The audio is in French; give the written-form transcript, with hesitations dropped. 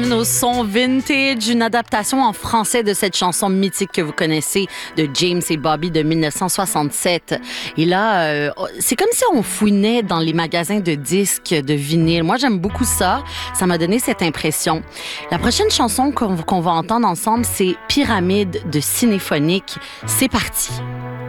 bienvenue au son vintage, une adaptation en français de cette chanson mythique que vous connaissez de James et Bobby de 1967. Et là, c'est comme si on fouinait dans les magasins de disques, de vinyle. Moi, j'aime beaucoup ça. Ça m'a donné cette impression. La prochaine chanson qu'on va entendre ensemble, c'est Pyramide de Cinéphonique. C'est parti.